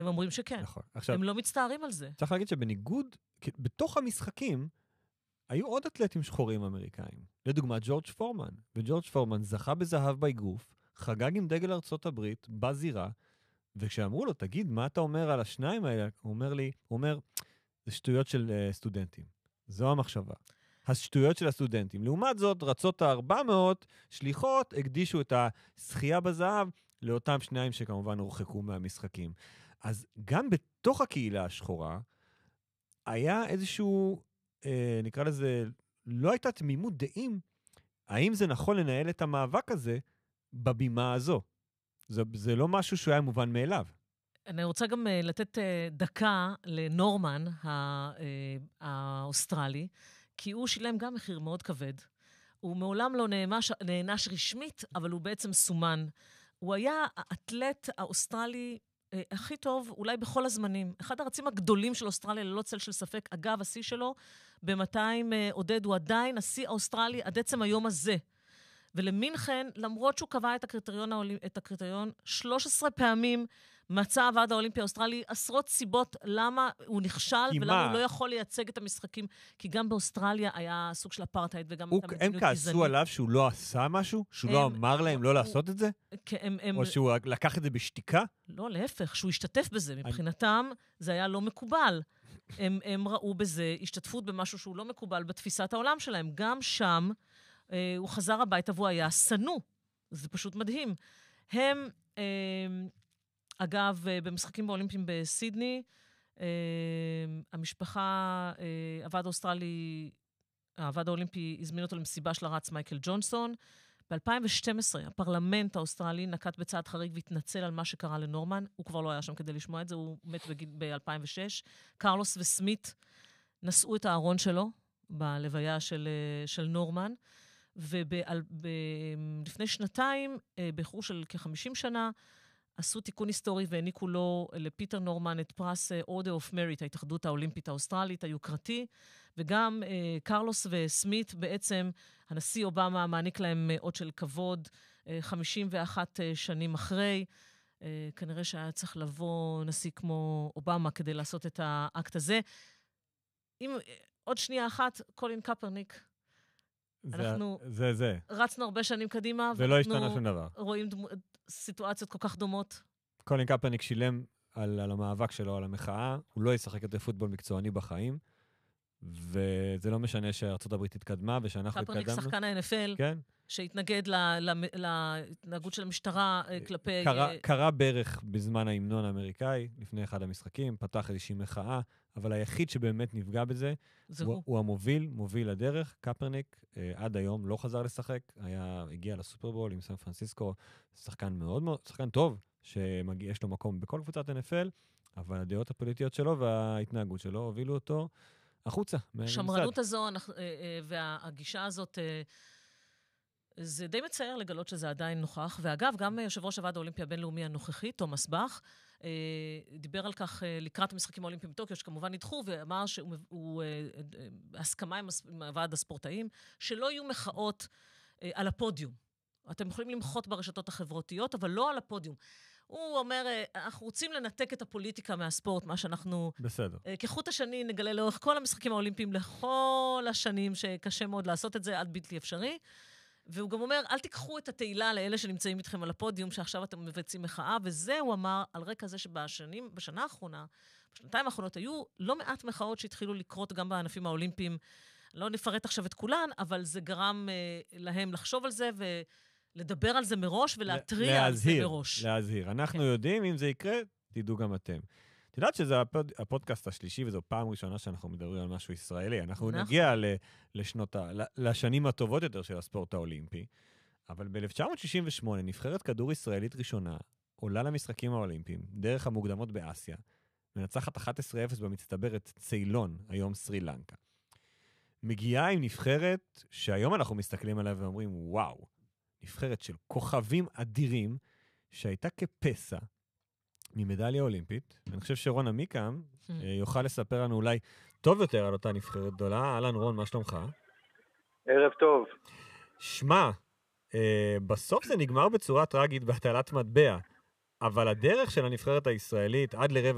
הם אומרים שכן. נכון. עכשיו, הם לא מצטערים על זה. צריך להגיד שבניגוד, בתוך המשחקים, היו עוד אתלטים שחורים אמריקאים. לדוגמה, ג'ורג' פורמן. וג'ורג' פורמן זכה בזהב באגרוף, חגג עם דגל ארצות הברית, בזירה, וכשאמרו לו, תגיד, מה אתה אומר על השניים האלה? הוא אומר, זה שטויות של סטודנטים. זו המחשבה. השטויות של הסטודנטים. לעומת זאת, רצות ה-400 שליחות הקדישו את הזכייה בזהב לאותם שניים שכמובן הורחקו מהמשחקים. אז גם בתוך הקהילה השחורה, היה איזשהו, נקרא לזה, לא הייתה תמימות דעים, האם זה נכון לנהל את המאבק הזה בבימה הזו. זה לא משהו שהוא היה מובן מאליו. אני רוצה גם לתת דקה לנורמן האוסטרלי, כי הוא שילם גם מחיר מאוד כבד. הוא מעולם לא נענש רשמית, אבל הוא בעצם סומן. הוא היה האתלט האוסטרלי הכי טוב, אולי בכל הזמנים. אחד הרצים הגדולים של אוסטרליה, ללא צל של ספק. אגב, השיא שלו, ב-200 עודד, הוא עדיין השיא האוסטרלי עד עצם היום הזה. ולמינכן, למרות שהוא קבע את הקריטריון 13 פעמים, מצא הוועד האולימפי האוסטרלי עשרות סיבות למה הוא נכשל, ולמה הוא לא יכול לייצג את המשחקים, כי גם באוסטרליה היה סוג של אפרטהייד, וגם את המדיניות גזענית. הם כעסו עליו שהוא לא עשה משהו? שהוא לא אמר להם לא לעשות את זה? או שהוא לקח את זה בשתיקה? לא, להפך, שהוא השתתף בזה. מבחינתם, זה היה לא מקובל. הם ראו בזה השתתפות במשהו שהוא לא מקובל בתפיסת העולם שלהם. גם שם, הוא חזר הביתה והוא היה סנו. זה פשוט מדהים. הם, אגב, במשחקים באולימפיים בסידני, המשפחה, הוועד האולימפי הזמין אותו למסיבה של הרץ מייקל ג'ונסון. ב-2012, הפרלמנט האוסטרלי נקט בצעד חריג והתנצל על מה שקרה לנורמן. הוא כבר לא היה שם כדי לשמוע את זה, הוא מת ב-2006. קרלוס וסמית נשאו את הארון שלו בלוויה של נורמן. ולפני שנתיים, באיחור של כ-50 שנה, עשו תיקון היסטורי והעניקו לו, לפיטר נורמן, את פרס Order of Merit, ההתאחדות האולימפית האוסטרלית, היוקרתי, וגם קרלוס וסמית, בעצם הנשיא אובמה מעניק להם אות של כבוד, 51 שנים אחרי. כנראה שהיה צריך לבוא נשיא כמו אובמה כדי לעשות את האקט הזה. עוד שנייה אחת, קולין קפרניק, אנחנו רצנו הרבה שנים קדימה, ולא השתנה שום דבר. רואים סיטואציות כל כך דומות. קולין קפרניק שילם על המאבק שלו, על המחאה, הוא לא ישחק יותר פוטבול מקצועני בחיים, וזה לא משנה שארצות הברית התקדמה, ושאנחנו התקדמנו. קפרניק שחקן ה-NFL, כן? שהתנגד להתנהגות של המשטרה כלפי... קרה בערך בזמן ההמנון האמריקאי, לפני אחד המשחקים, פתח איזושהי מחאה, אבל היחיד שבאמת נפגע בזה, הוא המוביל, מוביל לדרך. קפרניק עד היום לא חזר לשחק, הגיע לסופרבול עם סן פרנסיסקו, שחקן מאוד מאוד, שחקן טוב, שיש לו מקום בכל קבוצת NFL, אבל הדעות הפוליטיות שלו וההתנהגות שלו הובילו אותו החוצה. השמרנות הזו והגישה הזאת, זה די מצער לגלות שזה עדיין נוכח, ואגב, גם יושב ראש הוועד האולימפי הבינלאומי הנוכחי, תומאס באך, דיבר על כך לקראת המשחקים האולימפיים בטוקיו, שכמובן נדחו, ואמר שהוא הסכמה עם ועד הספורטאים, שלא יהיו מחאות על הפודיום. אתם יכולים למחות ברשתות החברתיות, אבל לא על הפודיום. הוא אומר, אנחנו רוצים לנתק את הפוליטיקה מהספורט, מה שאנחנו... בסדר. כחוט השני נגלה לאורך כל המשחקים האולימפיים, לכל השנים שקשה מאוד לעשות את זה, עד בלתי אפשרי. והוא גם אומר, אל תיקחו את התהילה לאלה שנמצאים איתכם על הפודיום, שעכשיו אתם מבצעים מחאה, וזה הוא אמר על רקע זה בשנה האחרונה, בשנתיים האחרונות, היו לא מעט מחאות שהתחילו לקרות גם בענפים האולימפיים. לא נפרט עכשיו את כולן, אבל זה גרם להם לחשוב על זה ולדבר על זה מראש ולהטריע על זה מראש. להזהיר. אנחנו יודעים, אם זה יקרה, תדעו גם אתם. את יודעת שזה הפודקאסט השלישי, וזו פעם ראשונה שאנחנו מדברים על משהו ישראלי. אנחנו נגיע לשנים הטובות יותר של הספורט האולימפי, אבל ב-1968 נבחרת כדור ישראלית ראשונה, עולה למשחקים האולימפיים, דרך המוקדמות באסיה, מנצחת 11-0 במצטברת ציילון, היום סרי לנקה. מגיעה עם נבחרת שהיום אנחנו מסתכלים עליה ואומרים, וואו, נבחרת של כוכבים אדירים, שהייתה כפסע, ממדליה אולימפית. אני חושב שרון עמיקם יוכל לספר לנו אולי טוב יותר על אותה נבחרת גדולה. אהלן רון, מה שלומך? ערב טוב. שמע, בסוף זה נגמר בצורה טרגית בהטלת מטבע, אבל הדרך של הנבחרת הישראלית עד לרבע